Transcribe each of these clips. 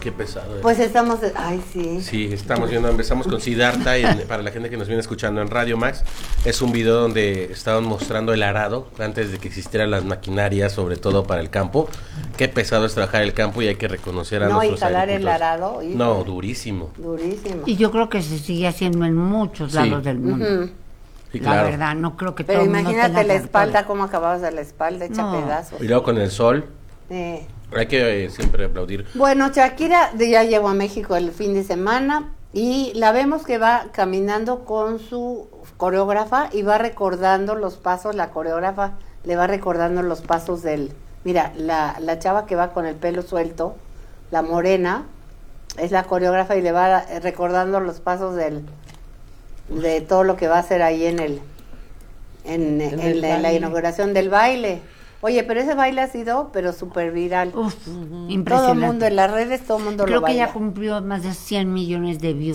Qué pesado. Pues estamos, ay sí. Sí, empezamos con Siddhartha, para la gente que nos viene escuchando en Radio Max, es un video donde estaban mostrando el arado, antes de que existieran las maquinarias, sobre todo para el campo. Qué pesado es trabajar el campo y hay que reconocer a nuestros jalar el agricultores. arado. Híjole. No, durísimo. Durísimo. Y yo creo que se sigue haciendo en muchos lados del mundo. Sí, la claro. verdad, no creo que Pero todo el mundo imagínate tenga la espalda, tractores. cómo acababas de la espalda, hecha pedazos. Y luego con el sol, hay que siempre aplaudir. Bueno, Shakira ya llegó a México el fin de semana y la vemos que va caminando con su coreógrafa y va recordando los pasos, la coreógrafa le va recordando los pasos del... Mira, la chava que va con el pelo suelto, la morena, es la coreógrafa y le va recordando los pasos de todo lo que va a hacer ahí en la inauguración del baile. Oye, pero ese baile ha sido súper viral. Impresionante. Todo el mundo en las redes, todo el mundo Creo lo baila. que ya cumplió más de 100 millones de views.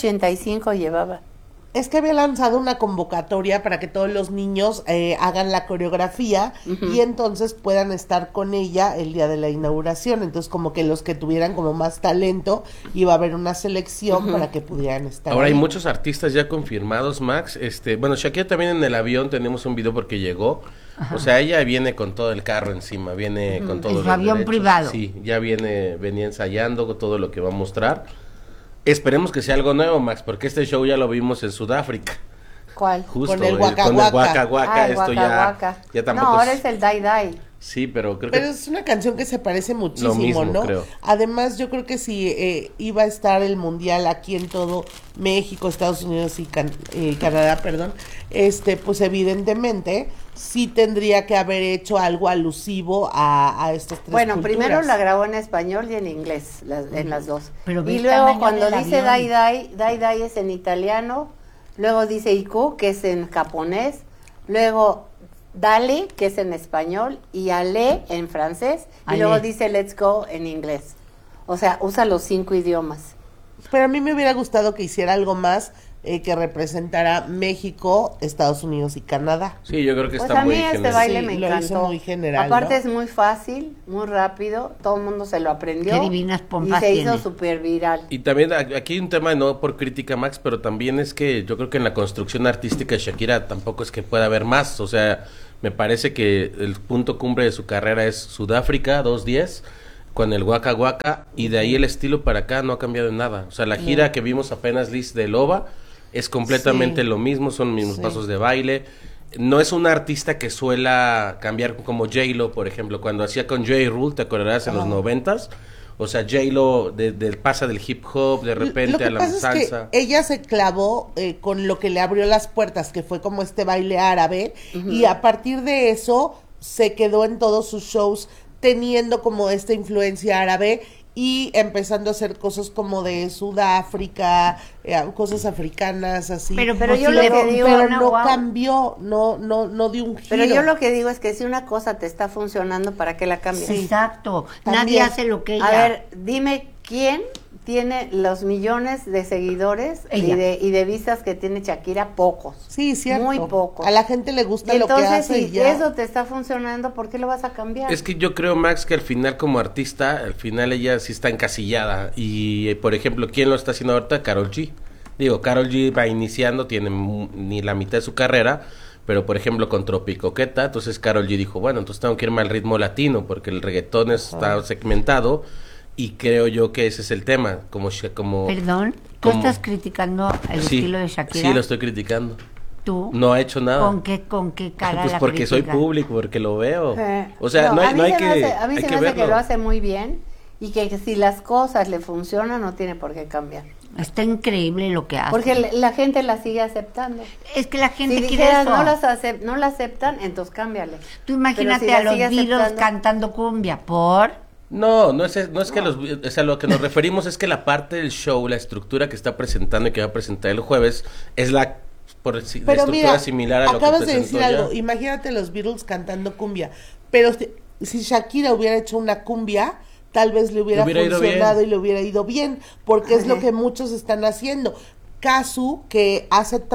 185 llevaba. Es que había lanzado una convocatoria para que todos los niños hagan la coreografía y entonces puedan estar con ella el día de la inauguración. Entonces, como que los que tuvieran como más talento, iba a haber una selección para que pudieran estar Ahora ahí. hay muchos artistas ya confirmados, Max. Bueno, Shakira también en el avión tenemos un video porque llegó. O sea, ella viene con todo el carro encima, viene con todo su avión privado. Sí, ya venía ensayando todo lo que va a mostrar. Esperemos que sea algo nuevo, Max, porque este show ya lo vimos en Sudáfrica. ¿Cuál? Justo, Con el con el Waka Waka, esto Waka. ya tampoco No, ahora es el Dai Dai. Sí, pero creo Pero que es una canción que se parece muchísimo, Lo mismo, ¿no? creo. Además, yo creo que si iba a estar el mundial aquí en todo México, Estados Unidos y Canadá, perdón, pues evidentemente sí tendría que haber hecho algo alusivo a estas tres Bueno, culturas. primero la grabó en español y en inglés, en las dos. Pero ve y el luego tamaño cuando del dice avión. Dai Dai es en italiano, luego dice Iku, que es en japonés, luego Dale, que es en español, y Ale en francés, Ale. y luego dice Let's Go en inglés. O sea, usa los 5 idiomas. Pero a mí me hubiera gustado que hiciera algo más que representara México, Estados Unidos y Canadá. sí, yo creo que Pues está a muy mí este general. baile Sí, me lo hizo encantó. muy general, Aparte ¿no? es muy fácil, muy rápido, todo el mundo se lo aprendió. Qué divinas pompas y se hizo tiene. súper viral. Y también aquí hay un tema, no por crítica, Max, pero también es que yo creo que en la construcción artística de Shakira tampoco es que pueda haber más. O sea, me parece que el punto cumbre de su carrera es Sudáfrica, 2:10, con el Waka Waka, y de ahí el estilo para acá no ha cambiado en nada. O sea, la gira que vimos apenas, Liz, de Loba, es completamente Sí. lo mismo, son los mismos Sí. pasos de baile. No es una artista que suela cambiar como J-Lo, por ejemplo, cuando hacía con J. Rule, ¿te acordarás? En los 90s. O sea, J-Lo pasa del hip hop de repente Lo que a la pasa salsa. es que ella se clavó con lo que le abrió las puertas, que fue como este baile árabe, y a partir de eso se quedó en todos sus shows teniendo como esta influencia árabe y empezando a hacer cosas como de Sudáfrica, cosas africanas, así. Pero yo lo que digo, pero no, no wow. cambió, no dio un giro. Pero yo lo que digo es que si una cosa te está funcionando, ¿para qué la cambias? Exacto. También. Nadie hace lo que ella. A ver, dime quién tiene los millones de seguidores Ella. y de vistas que tiene Shakira. Pocos. Sí, cierto. Muy pocos. A la gente le gusta Y lo que entonces, hace y si ya. eso te está funcionando, ¿por qué lo vas a cambiar? Es que yo creo, Max, que al final como artista, al final ella sí está encasillada. Y, por ejemplo, ¿quién lo está haciendo ahorita? Karol G. Digo, Karol G va iniciando, tiene ni la mitad de su carrera, pero por ejemplo con Tropicoqueta, entonces Karol G dijo, bueno, entonces tengo que irme al ritmo latino, porque el reggaetón está segmentado, y creo yo que ese es el tema, como Perdón, ¿tú como- estás criticando el Sí, estilo de Shakira? sí, lo estoy criticando. ¿Tú? No ha hecho nada. ¿Con qué cara Pues la porque soy criticas? público, porque lo veo. Eh, O sea, no a hay, mí no hay se me que, hace- a mí hay se que me hace que verlo. lo hace muy bien y que si las cosas le funcionan no tiene por qué cambiar. Está increíble lo que hace. Porque la gente la sigue aceptando. es que la gente Si quiere dijeras eso. no la aceptan, entonces cámbiale. Tú imagínate Pero si a la los sigue Beatles aceptando- cantando cumbia. ¿Por? No es que o sea, lo que nos referimos es que la parte del show, la estructura que está presentando y que va a presentar el jueves, es la Pero estructura mira, similar a lo que acabas de presentó decir ya. algo. Imagínate los Beatles cantando cumbia. Pero si Shakira hubiera hecho una cumbia, tal vez le hubiera, Le hubiera ido funcionado bien. y le hubiera ido bien. Porque es lo que muchos están haciendo. Kazu, que hace trap,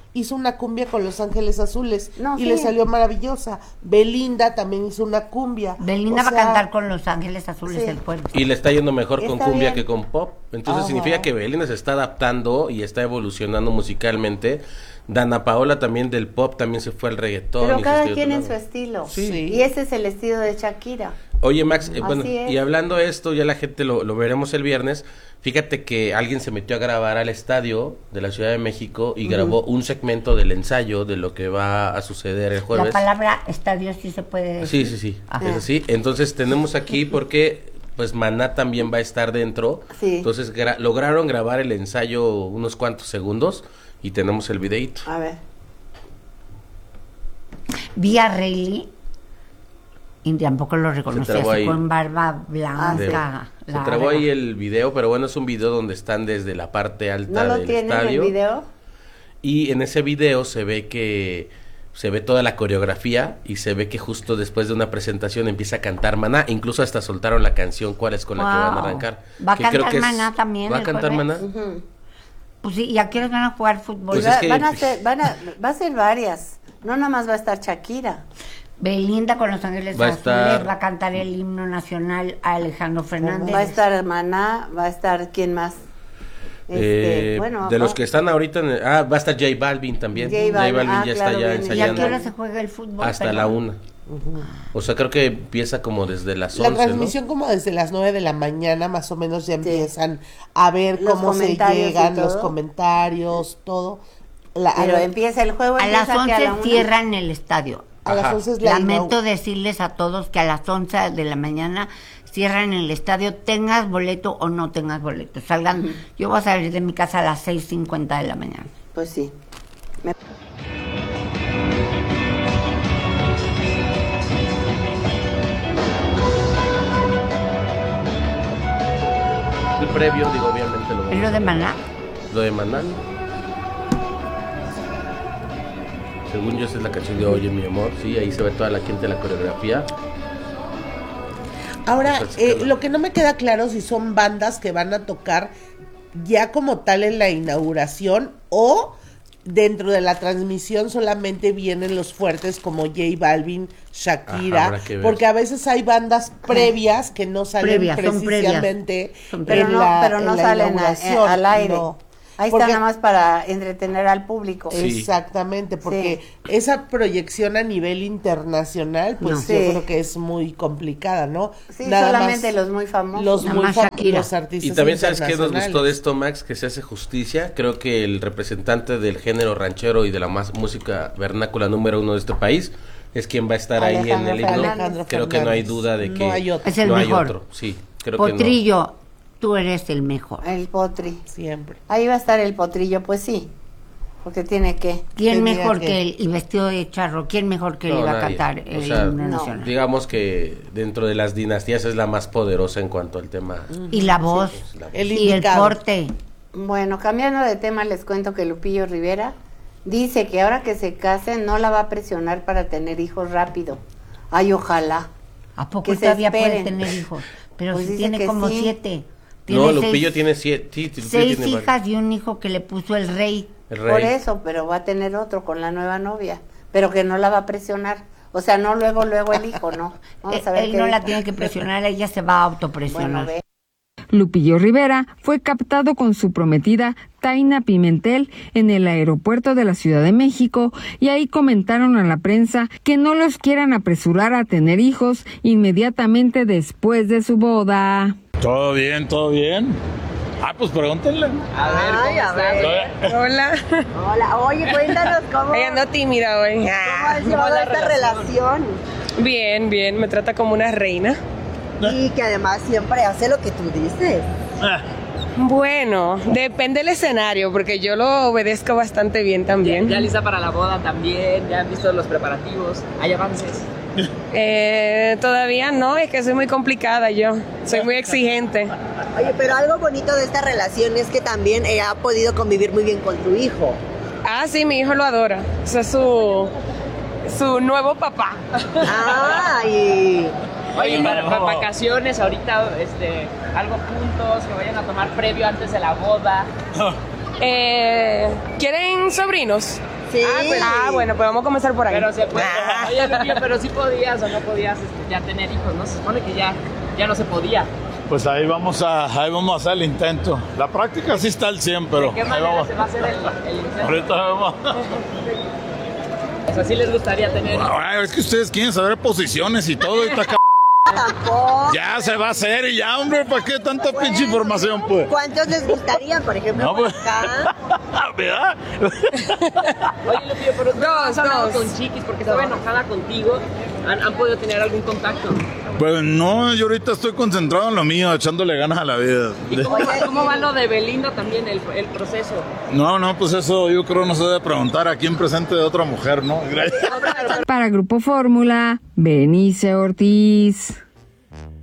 hizo una cumbia con Los Ángeles Azules No, y sí. le salió maravillosa. Belinda también hizo una cumbia. Belinda O va a sea, cantar con Los Ángeles Azules Sí. el jueves. Y le está yendo mejor con Está cumbia bien. que con pop. Entonces Ajá. significa que Belinda se está adaptando y está evolucionando musicalmente. Dana Paola también del pop también se fue al reggaetón. Pero y se cada está quien de en otro su lado. estilo. Sí. Y ese es el estilo de Shakira. Oye, Max, bueno, Así es. y hablando de esto, ya la gente lo veremos el viernes. Fíjate que alguien se metió a grabar al estadio de la Ciudad de México y grabó un segmento del ensayo de lo que va a suceder el La jueves. palabra estadio sí se puede Sí, decir. sí, sí, Ajá. es así. Entonces tenemos aquí porque pues Maná también va a estar dentro. Sí. Entonces lograron grabar el ensayo unos cuantos segundos y tenemos el videíto. A ver. Vi a Rayleigh y tampoco lo reconocí, trabó así ahí. con barba blanca. Se larga. trabó ahí el video, pero bueno, es un video donde están desde la parte alta ¿No lo del tienen estadio. el video? Y en ese video se ve toda la coreografía y se ve que justo después de una presentación empieza a cantar Maná, incluso hasta soltaron la canción cuál es con la que van a Wow. arrancar. ¿Va a que cantar creo que es- Maná también ¿Va a el cantar jueves? Maná? Ujú. Pues sí, ¿y a qué horas van a jugar fútbol? Pues es que- Va a ser varias. No nada más va a estar Shakira. Belinda con Los Ángeles Va a Azules estar- va a cantar el himno nacional a Alejandro Fernández. Va a estar Maná, va a estar ¿quién más? Bueno, de los que están ahorita va a estar J Balvin también. J Balvin, ya claro, está ya viene. ¿Y a ensayando qué hora se juega el fútbol? hasta Perdón. la 1. O sea, creo que empieza como desde las 11, La transmisión como desde las 9 de la mañana más o menos ya empiezan a ver Los cómo se comentarios y llegan los todo. comentarios, todo. Pero empieza el juego. A las empieza que 11 la una. cierran el estadio. a las Ajá. 11 es la Lamento decirles a todos que a las 11 de la mañana cierran el estadio, tengas boleto o no tengas boleto. Salgan, yo voy a salir de mi casa a las 6:50 de la mañana. Pues sí. El previo, digo, obviamente lo ¿Es lo de Maná? Lo de Maná. Según yo, esa es la canción de Oye, mi amor. Sí, ahí se ve toda la gente, la coreografía. Ahora, Entonces, lo que no me queda claro si son bandas que van a tocar ya como tal en la inauguración o dentro de la transmisión solamente vienen los fuertes como J Balvin, Shakira, Ajá, habrá que ver. porque a veces hay bandas previas que no salen Previas, son precisamente Son Pero en no, la, pero no en la salen inauguración, al aire. no. Ahí Porque- está nada más para entretener al público. Sí. Exactamente, porque esa proyección a nivel internacional, pues No. yo Sí. creo que es muy complicada, ¿no? Sí, Nada solamente más los muy famosos. los Nada muy más Shakira. los artistas Y también, ¿sabes qué nos gustó de internacionales. esto, Max? Que se hace justicia. Creo que el representante del género ranchero y de la música vernácula número 1 de este país es quien va a estar ahí en Alejandro el himno. Fernández. Creo que no hay duda de No que hay otro. Es el no hay mejor. otro. Sí, creo que no. Potrillo, tú eres el mejor. El potri. Siempre. Ahí va a estar el potrillo, pues sí. Porque tiene que. ¿Quién Tendría mejor que- que él y vestido de charro? ¿Quién mejor que él No, iba a nadie. cantar O el sea, himno no. nacional? Digamos que dentro de las dinastías es la más poderosa en cuanto al tema. Y la voz, pues, la voz. El y el indicado. porte. Bueno, cambiando de tema, les cuento que Lupillo Rivera dice que ahora que se casen no la va a presionar para tener hijos rápido. Ay, ojalá. ¿A poco Que se todavía puede esperen. tener hijos? Pero Pues si dice tiene que como sí. 7. No, Lupillo tiene 7. Sí, Lupillo 6 tiene varios. hijas y un hijo que le puso el rey. El Por rey. eso, pero va a tener otro con la nueva novia. Pero que no la va a presionar. O sea, no luego el hijo, no. Vamos a ver Él qué no la dijo. tiene que presionar, ella se va a autopresionar. Bueno, ve. Lupillo Rivera fue captado con su prometida Taina Pimentel en el aeropuerto de la Ciudad de México y ahí comentaron a la prensa que no los quieran apresurar a tener hijos inmediatamente después de su boda. Todo bien, todo bien. Ah, pues pregúntenle. Ay, a ver. Hola. Hola, oye, cuéntanos cómo, Ay, ando tímida hoy. cómo has llevado esta relación Bien, bien, me trata como una reina. y que además siempre hace lo que tú dices. Bueno, depende del escenario, porque yo lo obedezco bastante bien también. Ya lista para la boda también, ya han visto los preparativos, hay avances. Todavía no, es que soy muy complicada yo, soy muy exigente. Oye, pero algo bonito de esta relación es que también ella ha podido convivir muy bien con tu hijo. Ah, sí, mi hijo lo adora, ese es su nuevo papá. Ah, y Oye, para vacaciones ahorita, algo juntos, que vayan a tomar previo antes de la boda. ¿Quieren sobrinos? Sí. Bueno, pues vamos a comenzar por ahí. Pero se puede. Oye, Lupillo, pero sí podías o no podías ya tener hijos, ¿no? Se supone que ya no se podía. Pues ahí vamos a hacer el intento. La práctica sí está al 100, pero ¿De qué ahí manera vamos. se va a hacer el intento? Ahorita vamos. O sea, sí les gustaría tener hijos. Ay, es que ustedes quieren saber posiciones y todo. Y Tampoco. ya se va a hacer y ya, hombre, ¿para qué tanta pinche información, pues? ¿Cuántos les gustaría, por ejemplo, No, pues. acá? ¿Verdad? Oye, Lupillo, pero tú has hablado dos. con Chiquis porque estaba enojada contigo. ¿Han podido tener algún contacto? Pues no, yo ahorita estoy concentrado en lo mío, echándole ganas a la vida. ¿Y cómo va lo de Belinda también, el proceso? No, pues eso yo creo no se debe preguntar aquí en presente de otra mujer, ¿no? Para Grupo Fórmula, Benice Ortiz.